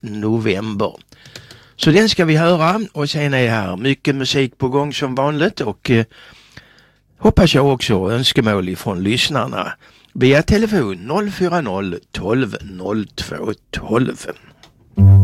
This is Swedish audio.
november. Så den ska vi höra, och sen är här mycket musik på gång som vanligt, och hoppas jag också önskemål ifrån lyssnarna via telefon 040 12 02 12.